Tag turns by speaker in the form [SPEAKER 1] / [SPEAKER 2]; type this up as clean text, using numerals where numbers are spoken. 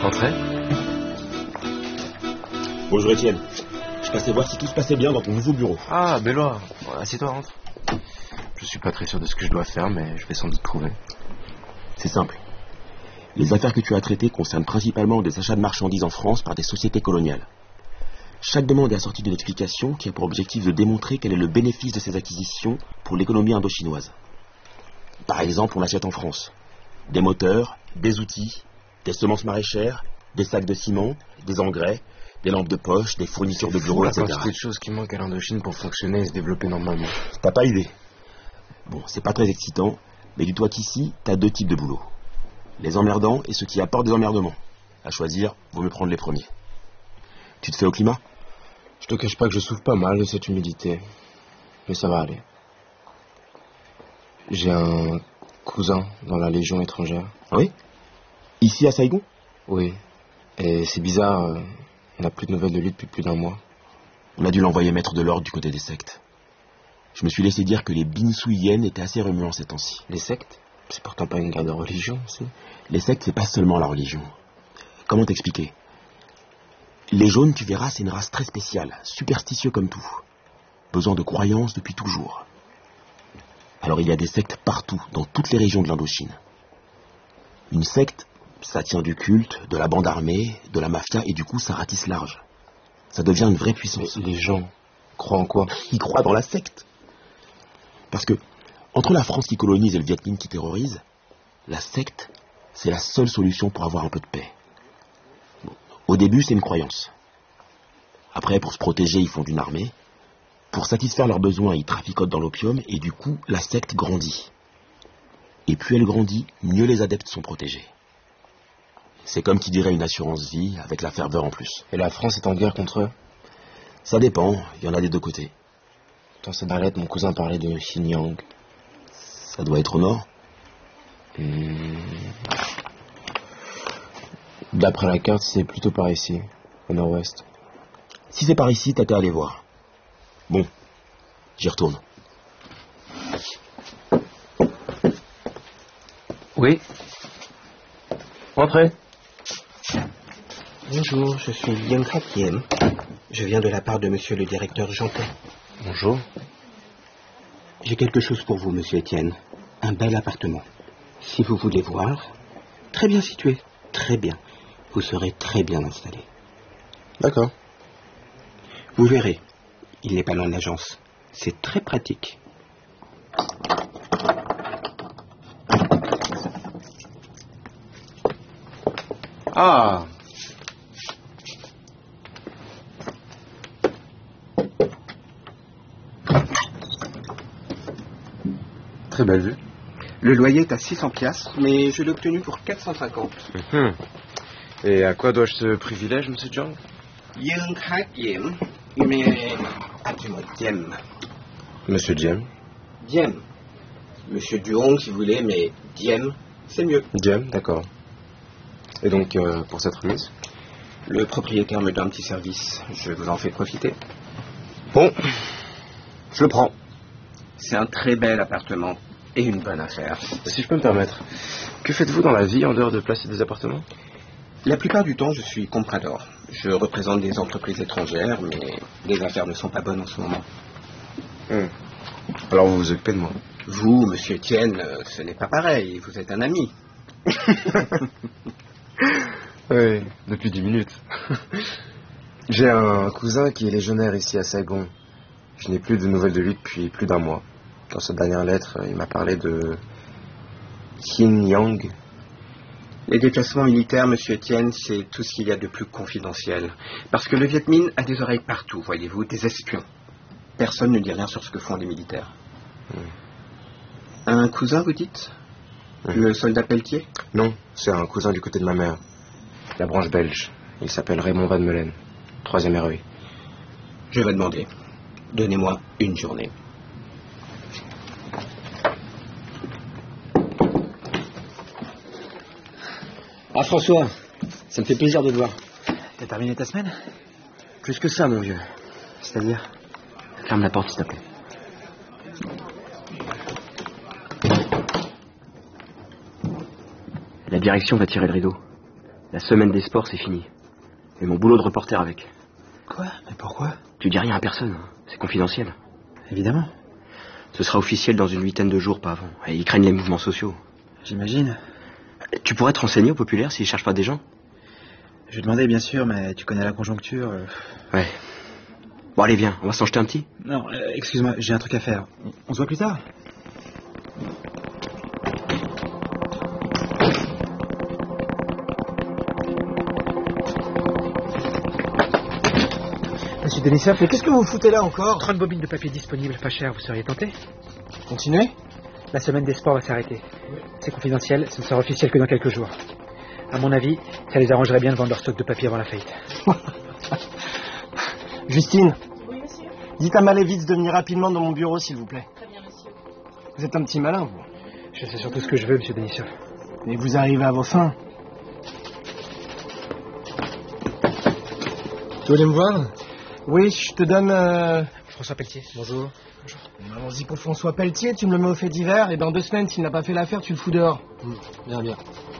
[SPEAKER 1] Entrez.
[SPEAKER 2] Bonjour Étienne. Je passais voir si tout se passait bien dans ton nouveau bureau.
[SPEAKER 1] Ah, Béloi. Bon, assieds-toi, rentre. Je suis pas très sûr de ce que je dois faire, mais je vais sans doute trouver.
[SPEAKER 2] C'est simple. Les affaires que tu as traitées concernent principalement des achats de marchandises en France par des sociétés coloniales. Chaque demande est assortie d'une explication qui a pour objectif de démontrer quel est le bénéfice de ces acquisitions pour l'économie indo-chinoise. Par exemple, on achète en France des moteurs, des outils, des semences maraîchères, des sacs de ciment, des engrais, des lampes de poche, des fournitures de bureau, etc.
[SPEAKER 1] La quantité de choses qui manquent à l'Indochine pour fonctionner et se développer normalement.
[SPEAKER 2] T'as pas idée. Bon, c'est pas très excitant, mais dis-toi qu'ici, t'as deux types de boulot. Les emmerdants et ceux qui apportent des emmerdements. À choisir, vaut mieux prendre les premiers. Tu te fais au climat ?
[SPEAKER 1] Je te cache pas que je souffre pas mal de cette humidité. Mais ça va aller. J'ai un cousin dans la Légion étrangère.
[SPEAKER 2] Oui ? Ici à Saigon ?
[SPEAKER 1] Oui. Et c'est bizarre, on n'a plus de nouvelles de lui depuis plus d'un mois.
[SPEAKER 2] On a dû l'envoyer mettre de l'ordre du côté des sectes. Je me suis laissé dire que les Binsouïennes étaient assez remuants ces temps-ci.
[SPEAKER 1] Les sectes ? C'est pourtant pas une guerre de religion, c'est...
[SPEAKER 2] Les sectes, c'est pas seulement la religion. Comment t'expliquer ? Les jaunes, tu verras, c'est une race très spéciale, superstitieux comme tout. Besoin de croyances depuis toujours. Alors il y a des sectes partout, dans toutes les régions de l'Indochine. Une secte, ça tient du culte, de la bande armée, de la mafia, et du coup ça ratisse large. Ça devient une vraie puissance.
[SPEAKER 1] Mais les gens croient en quoi ?
[SPEAKER 2] Ils croient dans la secte. Parce que, entre la France qui colonise et le Viet Minh qui terrorise, la secte, c'est la seule solution pour avoir un peu de paix. Bon, au début, c'est une croyance. Après, pour se protéger, ils font une armée. Pour satisfaire leurs besoins, ils traficotent dans l'opium, et du coup, la secte grandit. Et plus elle grandit, mieux les adeptes sont protégés. C'est comme qui dirait une assurance vie, avec la ferveur en plus.
[SPEAKER 1] Et la France est en guerre contre eux ?
[SPEAKER 2] Ça dépend, il y en a des deux côtés.
[SPEAKER 1] Dans cette lettre, mon cousin parlait de Xinjiang.
[SPEAKER 2] Ça doit être au nord.
[SPEAKER 1] D'après la carte, c'est plutôt par ici, au nord-ouest.
[SPEAKER 2] Si c'est par ici, t'as qu'à aller voir. Bon, j'y retourne.
[SPEAKER 1] Oui. Entrez.
[SPEAKER 3] Bonjour, je suis Yang Hakien. Je viens de la part de monsieur le directeur Jantet.
[SPEAKER 1] Bonjour.
[SPEAKER 3] J'ai quelque chose pour vous, monsieur Étienne. Un bel appartement. Si vous voulez voir, très bien situé, très bien. Vous serez très bien installé.
[SPEAKER 1] D'accord.
[SPEAKER 3] Vous verrez, il n'est pas loin de l'agence. C'est très pratique.
[SPEAKER 1] Ah. Très belle vue.
[SPEAKER 3] Le loyer est à 600 piastres, mais je l'ai obtenu pour 450.
[SPEAKER 1] Et à quoi dois-je ce privilège, monsieur Zhang ?
[SPEAKER 3] Yang Hakien, mais appelez-moi Diem.
[SPEAKER 1] Monsieur Diem.
[SPEAKER 3] Diem. Monsieur Duong, si vous voulez, mais Diem, c'est mieux.
[SPEAKER 1] Diem, d'accord. Et donc, pour cette remise ?
[SPEAKER 3] Le propriétaire me donne un petit service. Je vous en fais profiter.
[SPEAKER 1] Bon, je le prends.
[SPEAKER 3] C'est un très bel appartement et une bonne affaire.
[SPEAKER 1] Si je peux me permettre, que faites-vous dans la vie en dehors de placer des appartements ?
[SPEAKER 3] La plupart du temps, je suis comprador. Je représente des entreprises étrangères, mais les affaires ne sont pas bonnes en ce moment.
[SPEAKER 1] Alors vous vous occupez de moi ?
[SPEAKER 3] Vous, monsieur Étienne, ce n'est pas pareil. Vous êtes un ami.
[SPEAKER 1] Oui, depuis 10 minutes. J'ai un cousin qui est légionnaire ici à Saigon. Je n'ai plus de nouvelles de lui depuis plus d'un mois. Dans cette dernière lettre, il m'a parlé de Xinjiang.
[SPEAKER 3] Les déplacements militaires, monsieur Étienne, c'est tout ce qu'il y a de plus confidentiel. Parce que le Viet Minh a des oreilles partout, voyez-vous, des espions. Personne ne dit rien sur ce que font les militaires. Un cousin, vous dites ? Le soldat Pelletier ?
[SPEAKER 1] Non, c'est un cousin du côté de ma mère. La branche belge. Il s'appelle Raymond Van Meulen. 3e REI.
[SPEAKER 3] Je vais demander. Donnez-moi une journée.
[SPEAKER 4] Ah François, ça me fait plaisir de te voir.
[SPEAKER 5] T'as terminé ta semaine?
[SPEAKER 4] Plus que ça, mon vieux.
[SPEAKER 5] C'est-à-dire? Ferme la porte, s'il te plaît. La direction va tirer le rideau. La semaine des sports, c'est fini. Et mon boulot de reporter avec.
[SPEAKER 4] Quoi? Mais pourquoi?
[SPEAKER 5] Tu dis rien à personne, hein. C'est confidentiel.
[SPEAKER 4] Évidemment.
[SPEAKER 5] Ce sera officiel dans une 8aine de jours, pas avant. Et ils craignent les mouvements sociaux.
[SPEAKER 4] J'imagine.
[SPEAKER 5] Tu pourrais te renseigner au populaire s'ils cherchent pas des gens?
[SPEAKER 4] Je vais demander, bien sûr, mais tu connais la conjoncture.
[SPEAKER 5] Ouais. Bon, allez, viens, on va s'en jeter un petit.
[SPEAKER 4] Non, excuse-moi, j'ai un truc à faire. On se voit plus tard?
[SPEAKER 6] Monsieur Denisov, mais qu'est-ce que vous foutez là encore?
[SPEAKER 7] 30 bobines de papier disponibles, pas cher, vous seriez tenté?
[SPEAKER 6] Continuez.
[SPEAKER 7] La semaine des sports va s'arrêter. C'est confidentiel, ça ne sera officiel que dans quelques jours. À mon avis, ça les arrangerait bien de vendre leur stock de papier avant la faillite.
[SPEAKER 6] Justine.
[SPEAKER 8] Oui, monsieur.
[SPEAKER 6] Dites à Malevitz de venir rapidement dans mon bureau, s'il vous plaît.
[SPEAKER 8] Très bien, monsieur.
[SPEAKER 6] Vous êtes un petit malin, vous.
[SPEAKER 7] Je sais surtout ce que je veux, monsieur Denisov.
[SPEAKER 6] Mais vous arrivez à vos fins. Tu voulais me voir? Oui, je te donne...
[SPEAKER 7] François Pelletier, bonjour.
[SPEAKER 6] Allons-y pour François Pelletier, tu me le mets au fait divers, et dans 2 semaines, s'il n'a pas fait l'affaire, tu le fous dehors. Bien, bien.